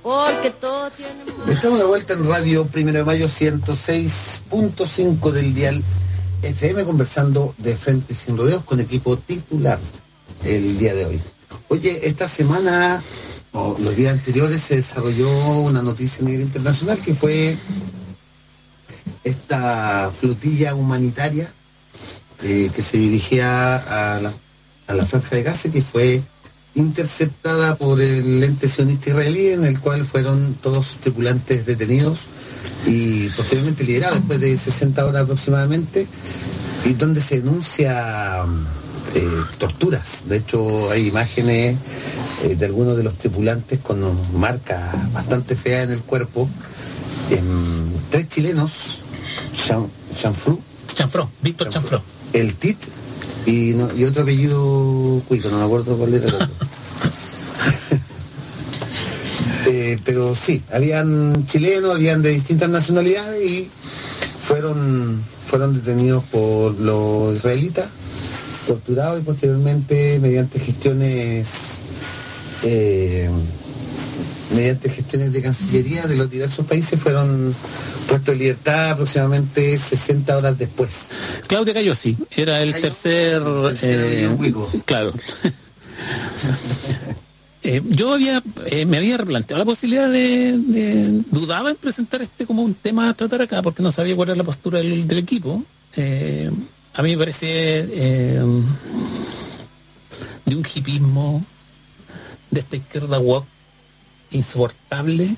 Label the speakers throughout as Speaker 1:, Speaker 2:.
Speaker 1: Porque todo tiene...
Speaker 2: Estamos de vuelta en Radio 1 de Mayo 106.5 del dial FM, conversando de frente sin rodeos con equipo titular el día de hoy. Oye, esta semana, o los días anteriores, se desarrolló una noticia a nivel internacional que fue esta flotilla humanitaria que se dirigía a la Franja de Gaza, que fue interceptada por el ente sionista israelí, en el cual fueron todos sus tripulantes detenidos y posteriormente liberados después de 60 horas aproximadamente, y donde se denuncia torturas. De hecho, hay imágenes de algunos de los tripulantes con marcas bastante feas en el cuerpo. 3 chilenos,
Speaker 3: Víctor Chanfró,
Speaker 2: el TIT y otro apellido cuico, no me acuerdo cuál era el otro. Pero sí, habían chilenos, habían de distintas nacionalidades y fueron detenidos por los israelitas, torturados y posteriormente mediante gestiones de Cancillería de los diversos países fueron puestos en libertad aproximadamente 60 horas después.
Speaker 3: Claudia Cayosi era el tercer claro. Yo me había replanteado la posibilidad dudaba en presentar como un tema a tratar acá, porque no sabía cuál era la postura del equipo. A mí me parece de un hipismo de esta izquierda woke insoportable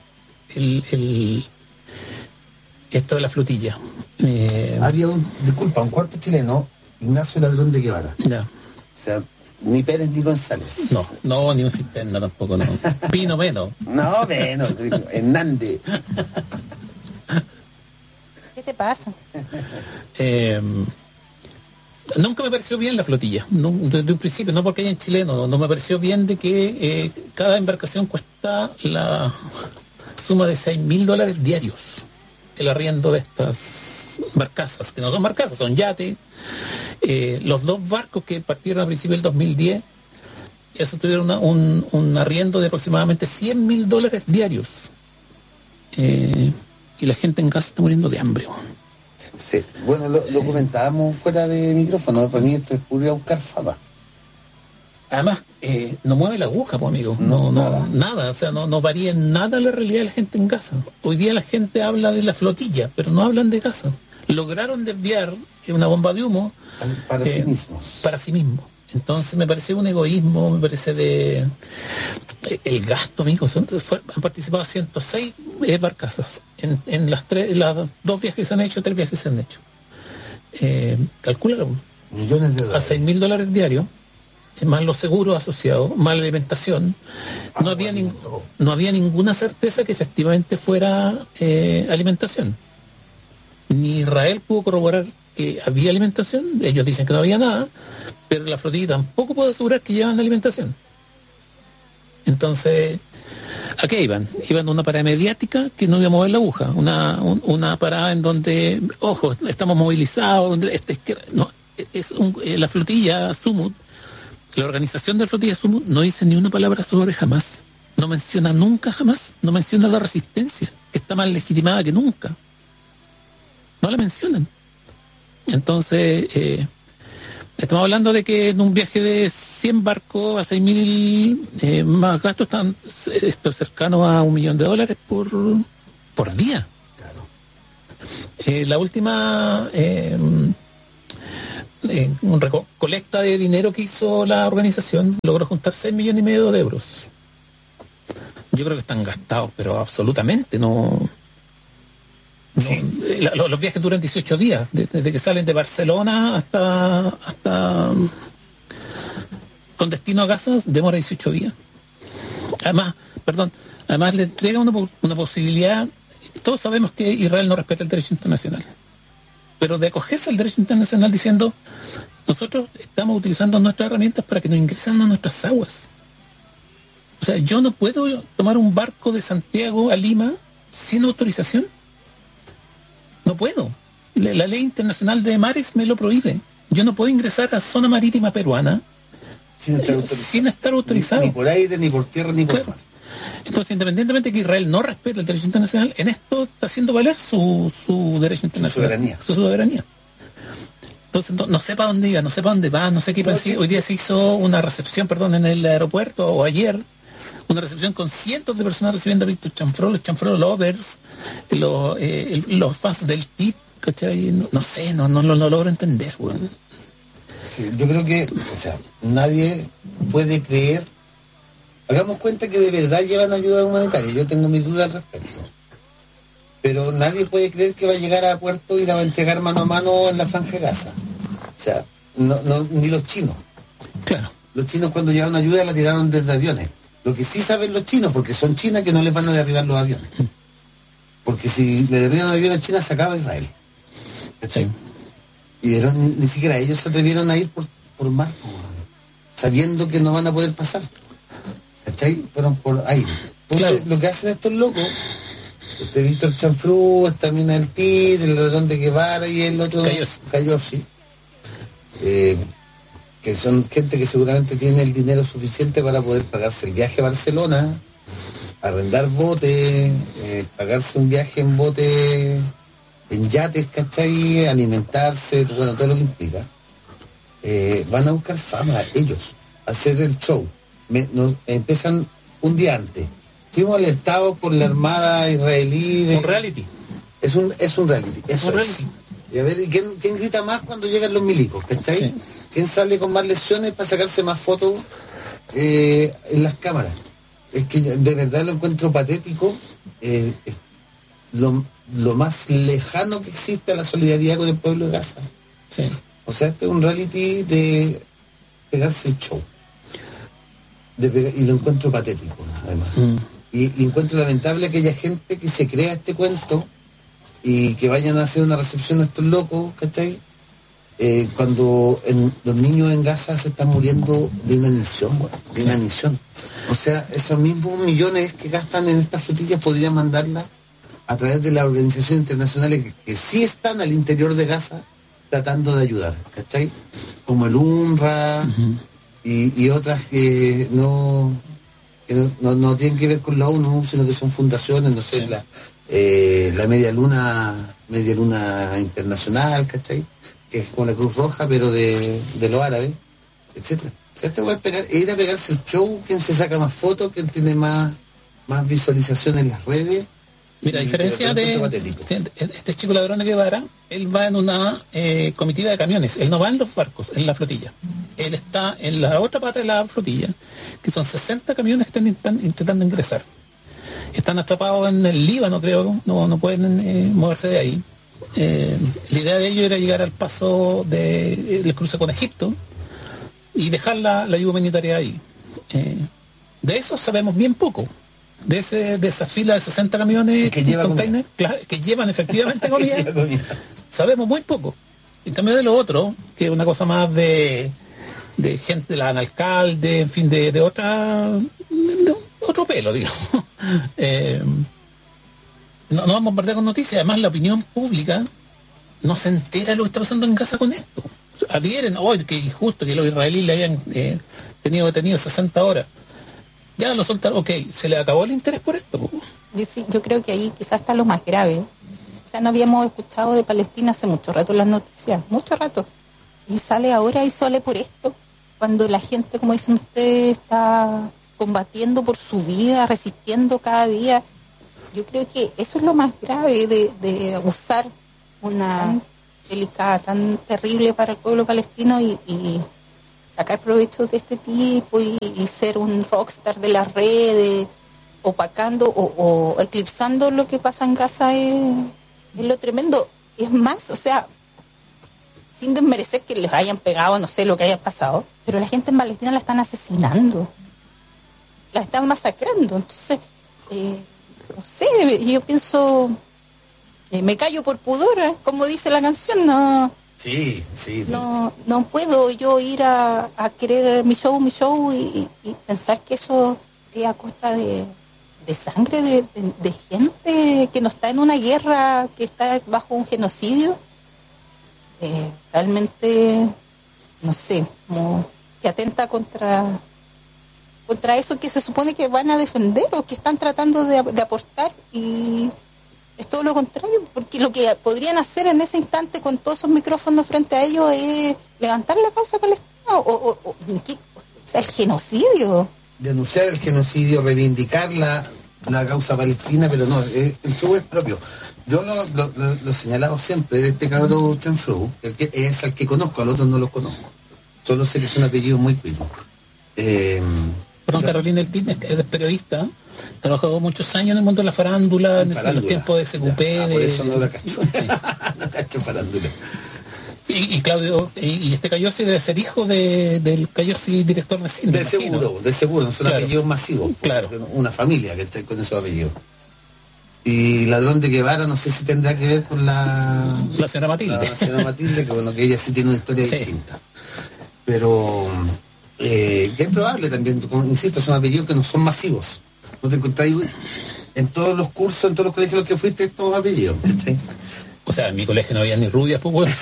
Speaker 3: esto de la flotilla.
Speaker 2: Había un cuarto chileno, Ignacio Ladrón de Guevara.
Speaker 3: Ya.
Speaker 2: O sea, ni Pérez ni González.
Speaker 3: No, ni un cisterna tampoco, no. Pino menos.
Speaker 2: No, menos. Hernández.
Speaker 1: ¿Qué te pasa?
Speaker 3: Nunca me pareció bien la flotilla, desde un principio, no porque hayan chilenos, no me pareció bien de que cada embarcación cuesta la suma de $6.000 diarios, el arriendo de estas barcazas, que no son barcazas, son yates. Los 2 barcos que partieron a principios del 2010, eso tuvieron un arriendo de aproximadamente $100.000 diarios. Y la gente en casa está muriendo de hambre.
Speaker 2: Sí, bueno, lo comentábamos fuera de micrófono, para mí esto es puro buscar fama.
Speaker 3: Además, no mueve la aguja, pues, amigo, nada, o sea, no varía en nada la realidad de la gente en Gaza. Hoy día la gente habla de la flotilla, pero no hablan de Gaza. Lograron desviar una bomba de humo
Speaker 2: para sí mismos.
Speaker 3: Para sí mismos. Entonces me parece un egoísmo, me parece el gasto, amigos. Han participado 106 barcazas en las 2 viajes que se han hecho, 3 viajes que se han hecho. Calcúlalo.
Speaker 2: Millones de dólares.
Speaker 3: A $6.000 diarios, más los seguros asociados, más la alimentación. No había ninguna certeza que efectivamente fuera alimentación. Ni Israel pudo corroborar que había alimentación, ellos dicen que no había nada, pero la flotilla tampoco puede asegurar que llevan alimentación. Entonces, ¿a qué iban? Iban a una parada mediática que no iba a mover la aguja, una parada en donde, ojo, estamos movilizados, la flotilla Sumut, la organización de la flotilla Sumut no dice ni una palabra sobre jamás, no menciona nunca jamás, no menciona la resistencia, que está más legitimada que nunca. No la mencionan. Entonces, estamos hablando de que en un viaje de 100 barcos a 6.000 más gastos están cercanos a $1 millón por día.
Speaker 2: Claro.
Speaker 3: La última colecta de dinero que hizo la organización logró juntar 6,5 millones de euros. Yo creo que están gastados, pero absolutamente no. Sí. Los viajes duran 18 días, desde que salen de Barcelona hasta con destino a Gaza, demora 18 días. Además le entrega una posibilidad. Todos sabemos que Israel no respeta el derecho internacional, pero de acogerse al derecho internacional diciendo, nosotros estamos utilizando nuestras herramientas para que nos ingresen a nuestras aguas. O sea, yo no puedo tomar un barco de Santiago a Lima sin autorización. No puedo. La ley internacional de mares me lo prohíbe. Yo no puedo ingresar a zona marítima peruana sin estar autorizado.
Speaker 2: Ni por aire, ni por tierra, ni por mar.
Speaker 3: Entonces, independientemente de que Israel no respete el derecho internacional, en esto está haciendo valer su derecho internacional, su soberanía. Entonces, no sé para dónde iba, no sé para dónde va, no sé qué pensé. Hoy día se hizo una recepción, en el aeropuerto, o ayer, una recepción con cientos de personas recibiendo a Víctor Chanfrón, los Chanfrón lovers, los fans del TIT, ¿cachai? No sé, no lo logro entender, weón.
Speaker 2: Sí, yo creo que, nadie puede creer. Hagamos cuenta que de verdad llevan ayuda humanitaria. Yo tengo mis dudas al respecto. Pero nadie puede creer que va a llegar a puerto y la va a entregar mano a mano en la franja de Gaza. Ni los chinos.
Speaker 3: Claro.
Speaker 2: Los chinos cuando llevaron ayuda la tiraron desde aviones. Lo que sí saben los chinos, porque son China, que no les van a derribar los aviones. Porque si le derriban aviones a China, se acaba Israel. ¿Cachai?
Speaker 3: Sí.
Speaker 2: Y ni siquiera ellos se atrevieron a ir por mar, sabiendo que no van a poder pasar. ¿Cachai? Fueron por aire. Entonces, claro, lo que hacen estos locos, Víctor Chanfrú, esta mina del TIT, el ladrón de Guevara y el otro Cayosi, que son gente que seguramente tiene el dinero suficiente para poder pagarse el viaje a Barcelona, arrendar botes, pagarse un viaje en bote, en yates, ¿cachai? Alimentarse, todo lo que implica. Van a buscar fama ellos, a hacer el show. Empiezan un día antes. Fuimos alertados por la Armada israelí.
Speaker 3: Un reality.
Speaker 2: Es un reality. Eso
Speaker 3: un
Speaker 2: es.
Speaker 3: reality.
Speaker 2: Y a ver, ¿quién grita más cuando llegan los milicos? ¿Cachai? Sí. ¿Quién sale con más lesiones para sacarse más fotos en las cámaras? Es que de verdad lo encuentro patético. Lo más lejano que existe a la solidaridad con el pueblo de Gaza.
Speaker 3: Sí.
Speaker 2: O sea, este es un reality de pegarse el show. Y lo encuentro patético, además. Y encuentro lamentable que haya gente que se crea este cuento y que vayan a hacer una recepción a estos locos, ¿cachai? Cuando los niños en Gaza se están muriendo de inanición, de inanición. O sea, esos mismos millones que gastan en estas flotillas podrían mandarlas a través de las organizaciones internacionales que sí están al interior de Gaza tratando de ayudar, ¿cachai? Como el UNRWA y otras que no tienen que ver con la ONU, sino que son fundaciones, no sé, la Media Luna Internacional, ¿cachai? Que es como la Cruz Roja, pero de los árabes, etcétera. O sea, ir a pegarse el show, quien se saca más fotos, quien tiene más visualizaciones en las redes.
Speaker 3: Mira, a diferencia de este chico ladrón de Guevara, él va en una comitiva de camiones, él no va en los barcos, en la flotilla. Él está en la otra pata de la flotilla, que son 60 camiones que están intentando ingresar. Están atrapados en el Líbano, creo, no pueden moverse de ahí. La idea de ellos era llegar al paso del cruce con Egipto y dejar la ayuda humanitaria ahí. De eso sabemos bien poco. De esa fila de 60 camiones que llevan efectivamente comida, sabemos muy poco. En cambio de lo otro, que es una cosa más de gente, de la alcalde, en fin, de otro pelo, digamos. No vamos a bombardear con noticias. Además, la opinión pública no se entera de lo que está pasando en Gaza con esto. Adhieren, que injusto que los israelíes le hayan tenido detenido 60 horas. Ya lo soltaron, se le acabó el interés por esto.
Speaker 1: Yo creo que ahí quizás está lo más grave. O sea, no habíamos escuchado de Palestina hace mucho rato en las noticias, mucho rato. Y sale ahora y sale por esto. Cuando la gente, como dicen ustedes, está combatiendo por su vida, resistiendo cada día. Yo creo que eso es lo más grave de usar una delicada tan terrible para el pueblo palestino y sacar provecho de este tipo y ser un rockstar de las redes, opacando o eclipsando lo que pasa en Gaza es lo tremendo. Es más, o sea, sin desmerecer que les hayan pegado, no sé lo que haya pasado, pero la gente en Palestina la están asesinando, la están masacrando. Entonces, no sé, yo pienso, me callo por pudor, como dice la canción, no.
Speaker 2: Sí.
Speaker 1: No puedo yo ir a querer mi show y pensar que eso es a costa de sangre de gente que no está en una guerra, que está bajo un genocidio. Realmente, no sé, como que atenta contra contra eso que se supone que van a defender o que están tratando de aportar, y es todo lo contrario, porque lo que podrían hacer en ese instante con todos esos micrófonos frente a ellos es levantar la causa palestina o sea, el genocidio.
Speaker 2: Denunciar el genocidio, reivindicar la causa palestina, pero no, el show es propio. Yo lo he señalado siempre de este cabrón Chanfrou, el que es al que conozco, al otro no lo conozco. Solo sé que es un apellido muy cuido.
Speaker 3: Perdón, Carolina El Tin es periodista, trabajó muchos años en el mundo de la farándula, en los tiempos de SQP.
Speaker 2: Por eso no la cacho. No cacho farándula.
Speaker 3: Y Claudio, y este Cayorsi debe ser hijo del Cayorsi director de cine.
Speaker 2: De seguro, son apellidos masivos.
Speaker 3: Claro.
Speaker 2: Una familia que está con esos apellidos. Y Ladrón de Guevara, no sé si tendrá que ver con la
Speaker 3: señora Matilde.
Speaker 2: La señora Matilde, que bueno, que ella sí tiene una historia distinta. Pero que es probable también, como insisto, son apellidos que no son masivos. No te encontráis en todos los cursos, en todos los colegios en los que fuiste, estos apellidos, ¿cachai?
Speaker 3: O sea, en mi colegio no había ni rubias, pues bueno.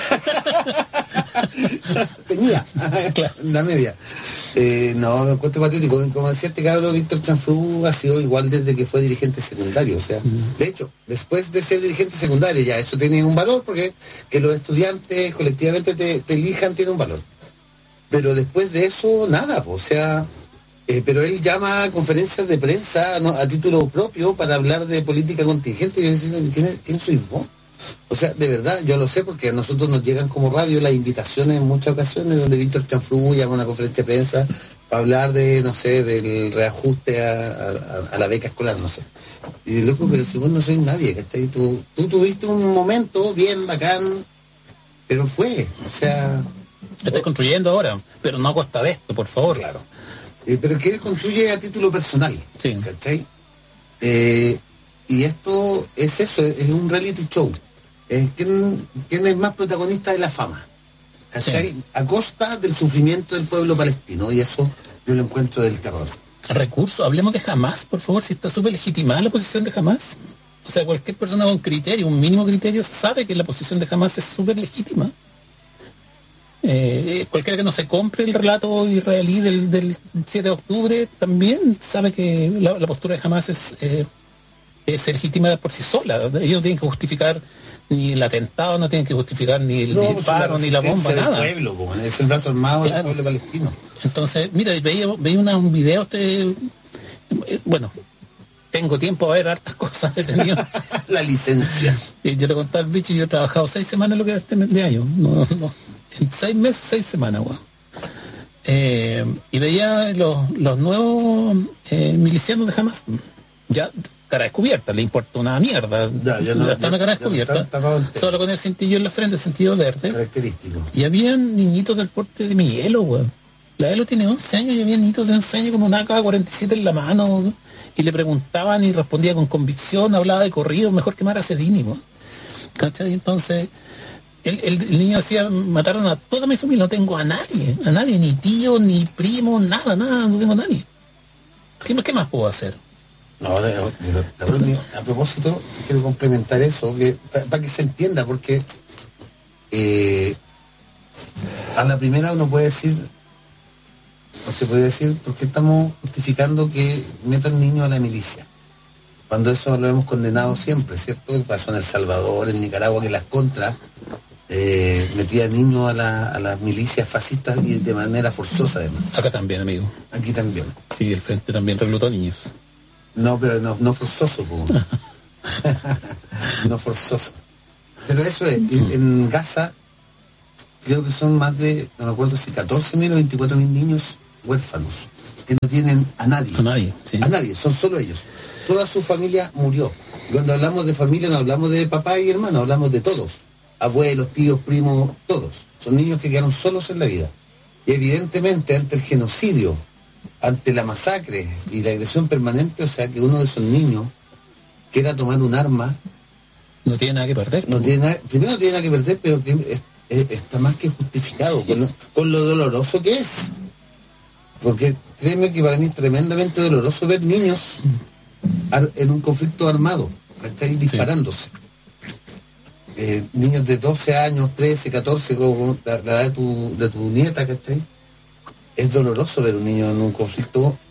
Speaker 2: Tenía, claro, la media. No, lo encuentro patético. Como decía este cabrón, Víctor Chanfrou ha sido igual desde que fue dirigente secundario. O sea, de hecho, después de ser dirigente secundario, ya eso tiene un valor, porque que los estudiantes colectivamente te elijan tiene un valor. Pero después de eso, nada, pues, o sea, pero él llama a conferencias de prensa, ¿no?, a título propio para hablar de política contingente. Y yo decía, ¿quién sois vos? O sea, de verdad, yo lo sé porque a nosotros nos llegan como radio las invitaciones en muchas ocasiones donde Víctor Chanfrou llama a una conferencia de prensa para hablar de, no sé, del reajuste a la beca escolar, no sé. Y loco, pero si vos no sois nadie, ¿cachai? Tú tuviste un momento bien bacán, pero fue, o sea...
Speaker 3: Estás construyendo ahora, pero no a costa de esto, por favor.
Speaker 2: Claro. Pero que él construye a título personal,
Speaker 3: sí.
Speaker 2: ¿Cachai? Y esto es eso, es un reality show. ¿Quién es más protagonista de la fama? ¿Cachai? Sí. A costa del sufrimiento del pueblo palestino, y eso yo lo encuentro del terror.
Speaker 3: Recurso, hablemos de Hamás, por favor, si está súper legitimada la posición de Hamás. O sea, cualquier persona con criterio, un mínimo criterio, sabe que la posición de Hamás es súper legítima. Cualquiera que no se compre el relato israelí del 7 de octubre también sabe que la postura de Hamás es legítima por sí sola. Ellos no tienen que justificar ni el atentado, no tienen que justificar ni el disparo, ni la bomba, nada.
Speaker 2: Pueblo, es el brazo armado del pueblo palestino.
Speaker 3: Entonces, mira, veía un video, bueno, tengo tiempo a ver hartas cosas, he tenido
Speaker 2: la licencia.
Speaker 3: Y yo le contaba al bicho, yo he trabajado 6 semanas lo que de año, no, en 6 meses, 6 semanas, weón. Y veía los nuevos milicianos de Hamás, ya cara descubierta, le importa una mierda, está una cara descubierta, solo con el cintillo en la frente, el cintillo verde,
Speaker 2: característico.
Speaker 3: Y habían niñitos del porte de mi Elo, weón. La Elo tiene 11 años y había niñitos de 11 años con una AK-47 en la mano, weón. Y le preguntaban y respondía con convicción, hablaba de corrido, mejor que Mara Cedini, weón. ¿Cachai? Entonces el niño decía, mataron a toda mi familia, no tengo a nadie, ni tío, ni primo, nada, no tengo a nadie. ¿Qué más puedo hacer?
Speaker 2: No, a propósito, quiero complementar eso, para que se entienda, porque a la primera uno puede decir, o se puede decir, ¿por qué estamos justificando que metan niños a la milicia? Cuando eso lo hemos condenado siempre, ¿cierto? Pasó en El Salvador, en Nicaragua, que las contras metían niños a las milicias fascistas y de manera forzosa, además.
Speaker 3: Acá también, amigo.
Speaker 2: Aquí también.
Speaker 3: Sí, el Frente también reclutó niños.
Speaker 2: No, pero no forzoso, no forzoso. Pero eso es, en Gaza creo que son más de, no me acuerdo si 14.000 o 24.000 niños huérfanos, que no tienen a nadie.
Speaker 3: Sí.
Speaker 2: A nadie, son solo ellos. Toda su familia murió. Cuando hablamos de familia no hablamos de papá y hermano, hablamos de todos. Abuelos, tíos, primos, todos. Son niños que quedaron solos en la vida. Y evidentemente ante el genocidio, ante la masacre y la agresión permanente, o sea que uno de esos niños quiera tomar un arma,
Speaker 3: no tiene nada que perder.
Speaker 2: Primero no tiene nada que perder, pero que está más que justificado con lo doloroso que es. Porque créeme que para mí es tremendamente doloroso ver niños en un conflicto armado, ¿cachai? Disparándose. Niños de 12 años, 13, 14, como la edad de tu nieta, ¿cachai? Es doloroso ver un niño en un conflicto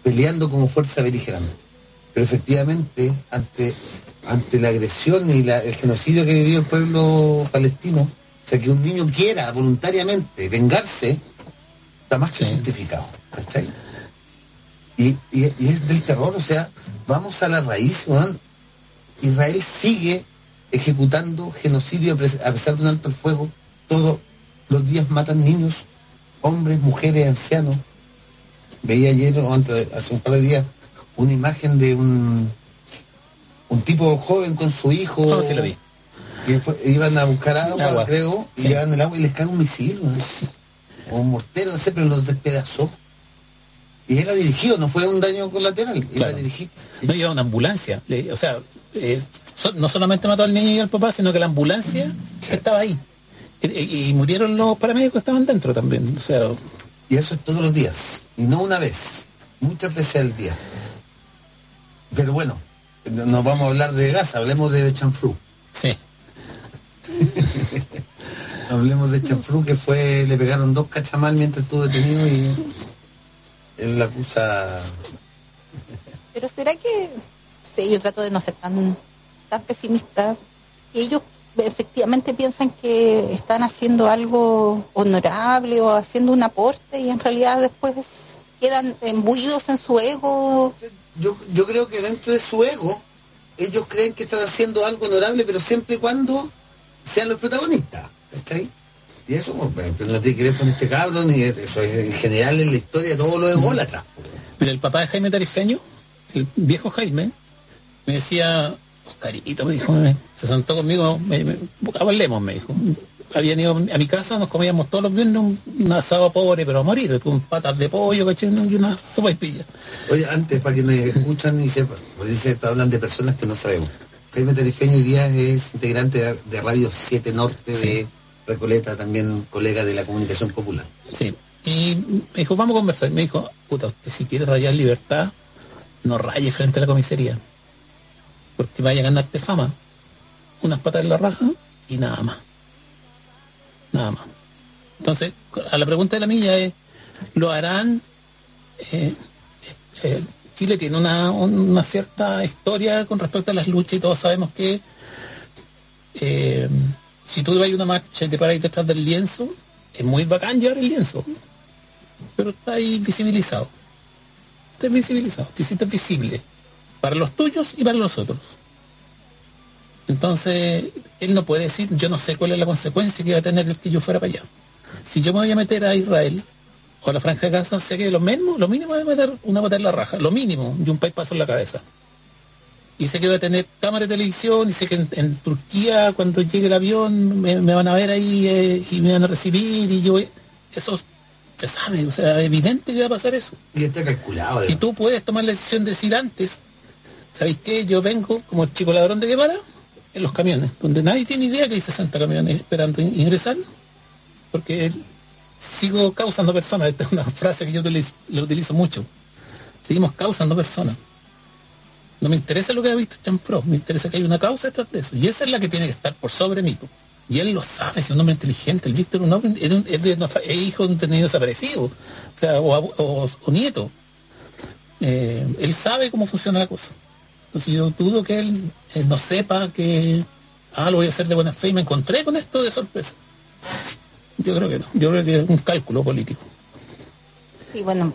Speaker 2: peleando como fuerza beligerante. Pero efectivamente, ante la agresión y el genocidio que vivió el pueblo palestino, o sea, que un niño quiera voluntariamente vengarse, está más que justificado, ¿cachai? Y es del terror, o sea, vamos a la raíz, ¿no? Israel sigue ejecutando genocidio a pesar de un alto el fuego. Todos los días matan niños, hombres, mujeres, ancianos. Veía ayer o hace un par de días una imagen de un tipo joven con su hijo.
Speaker 3: No, sí lo vi.
Speaker 2: Que iban a buscar agua, creo, y llevan el agua y les cae un misil, ¿no? O un mortero, no sé, pero los despedazó. Y él ha dirigido, no fue un daño colateral,
Speaker 3: claro.
Speaker 2: Él ha dirigido.
Speaker 3: No lleva una ambulancia, o sea, no solamente mató al niño y al papá, sino que la ambulancia estaba ahí. Y murieron los paramédicos que estaban dentro también, o sea.
Speaker 2: Y eso es todos los días, y no una vez, muchas veces al día. Pero bueno, nos vamos a hablar de Gaza, hablemos de Chanfrú.
Speaker 3: Sí.
Speaker 2: Hablemos de Chanfrú, que le pegaron 2 cachamal mientras estuvo detenido y él la acusa.
Speaker 1: Pero será que, sí, yo trato de no ser tan pesimista, que ellos efectivamente piensan que están haciendo algo honorable o haciendo un aporte y en realidad después quedan imbuidos en su ego.
Speaker 2: Yo creo que dentro de su ego ellos creen que están haciendo algo honorable, pero siempre y cuando sean los protagonistas, ¿cachai? Y eso no tiene que ver con este cabro, ni eso es en general en la historia de todos los ególatras.
Speaker 3: Mira, el papá de Jaime Tarifeño, el viejo Jaime, me decía, Oscarito, me dijo, se sentó conmigo, hablemos, me dijo. Habían ido a mi casa, nos comíamos todos los viernes un asado pobre, pero a morir, con patas de pollo, ¿cachai? Y una sopa y pilla.
Speaker 2: Oye, antes, para que nos escuchan y sepan, porque dicen que hablan de personas que no sabemos. Jaime Tarifeño hoy día es integrante de Radio 7 Norte de Recoleta, también colega de la comunicación popular.
Speaker 3: Sí, y me dijo, vamos a conversar. Me dijo, puta, usted si quiere rayar libertad, no raye frente a la comisaría, porque vaya a ganarte fama, unas patas en la raja y nada más. Nada más. Entonces, a la pregunta de la milla es, ¿lo harán? Chile tiene una cierta historia con respecto a las luchas y todos sabemos que si tú vas a una marcha y te paras ahí detrás del lienzo, es muy bacán llevar el lienzo, pero está ahí visibilizado. Te hiciste visible para los tuyos y para los otros. Entonces, él no puede decir, yo no sé cuál es la consecuencia que iba a tener el que yo fuera para allá. Si yo me voy a meter a Israel o a la Franja de Gaza, sé que lo mínimo es meter una pata en la raja, lo mínimo, y un paipazo en la cabeza. Y sé que voy a tener cámara de televisión, y sé que en Turquía, cuando llegue el avión, me van a ver ahí y me van a recibir, y eso se sabe, o sea, es evidente que va a pasar eso.
Speaker 2: Y está calculado.
Speaker 3: Y tú puedes tomar la decisión de decir antes, ¿sabéis qué? Yo vengo como el chico ladrón de Guevara, en los camiones, donde nadie tiene idea que hay 60 camiones esperando ingresar, porque sigo causando personas. Esta es una frase que yo lo utilizo mucho. Seguimos causando personas. No me interesa lo que ha visto Chanfró, me interesa que hay una causa detrás de eso, y esa es la que tiene que estar por sobre mí. Y él lo sabe, es un hombre inteligente. El Víctor es un hombre, es hijo de un tenido desaparecido, o sea, o nieto. Él sabe cómo funciona la cosa. Entonces yo dudo que él no sepa que lo voy a hacer de buena fe y me encontré con esto de sorpresa. Yo creo que no, yo creo que es un cálculo político.
Speaker 1: Sí, bueno,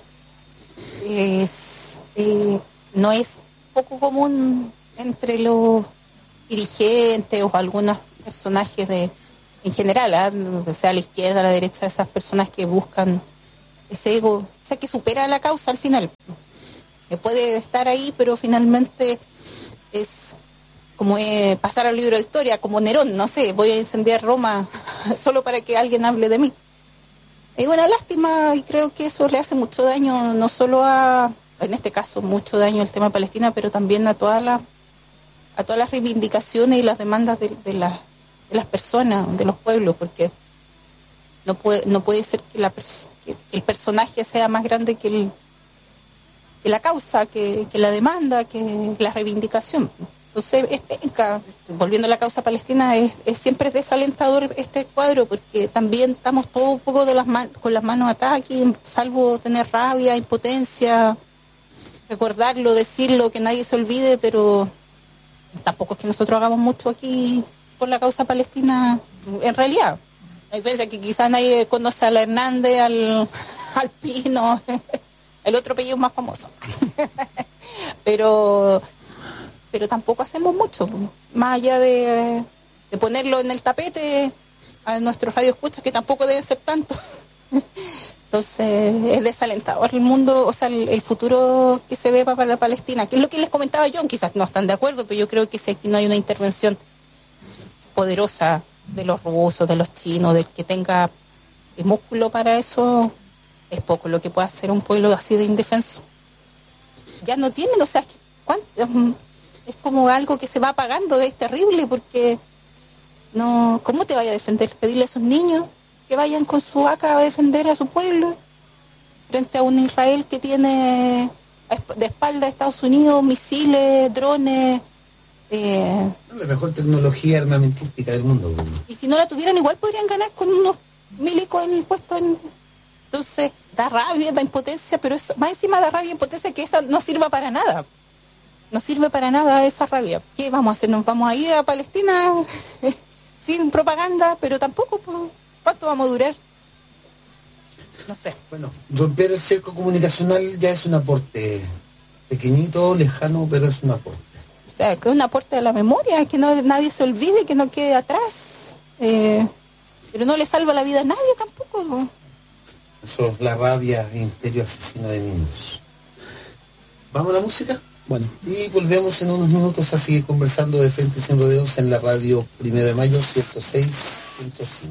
Speaker 1: no es poco común entre los dirigentes o algunos personajes en general, sea a la izquierda, a la derecha, esas personas que buscan ese ego, o sea, que supera la causa al final. Que puede estar ahí, pero finalmente es como pasar al libro de historia, como Nerón, no sé, voy a incendiar Roma solo para que alguien hable de mí. Es una lástima, y creo que eso le hace mucho daño, no solo en este caso, mucho daño al tema de Palestina, pero también a todas las reivindicaciones y las demandas de las personas, de los pueblos, porque no puede ser que el personaje sea más grande que la causa, que la demanda, que la reivindicación. Entonces, volviendo a la causa palestina, siempre es desalentador este cuadro, porque también estamos todos un poco con las manos atadas aquí, salvo tener rabia, impotencia, recordarlo, decirlo, que nadie se olvide, pero tampoco es que nosotros hagamos mucho aquí por la causa palestina, en realidad. A diferencia que quizás nadie conoce a la Hernández, al Pino, el otro apellido más famoso. pero tampoco hacemos mucho, más allá de ponerlo en el tapete a nuestros radioescuchas, que tampoco deben ser tantos. Entonces es desalentador el mundo, o sea, el futuro que se ve para Palestina, que es lo que les comentaba yo. Quizás no están de acuerdo, pero yo creo que si aquí no hay una intervención poderosa de los rusos, de los chinos, del que tenga el músculo para eso, es poco lo que puede hacer un pueblo así de indefenso. Ya no tienen, o sea, es como algo que se va apagando, es terrible, porque no, ¿cómo te vaya a defender? Pedirle a esos niños que vayan con su AK a defender a su pueblo frente a un Israel que tiene de espalda a Estados Unidos misiles, drones,
Speaker 2: la mejor tecnología armamentística del mundo.
Speaker 1: y si no la tuvieran igual podrían ganar con unos milicos en el puesto. Entonces da rabia, da impotencia, pero más encima da rabia e impotencia que esa no sirva para nada. No sirve para nada esa rabia. ¿Qué vamos a hacer? ¿Nos vamos a ir a Palestina sin propaganda? Pero tampoco, pues, ¿cuánto vamos a durar? No sé.
Speaker 2: Bueno, romper el cerco comunicacional ya es un aporte pequeñito, lejano, pero es un aporte.
Speaker 1: O sea, que es un aporte a la memoria, que nadie se olvide, que no quede atrás. Pero no le salva la vida a nadie tampoco, ¿no?
Speaker 2: Eso es la rabia e imperio asesino de niños. ¿Vamos a la música?
Speaker 3: Bueno.
Speaker 2: Y volvemos en unos minutos a seguir conversando de Frente Sin Rodeos en la radio 1 de Mayo 106.5.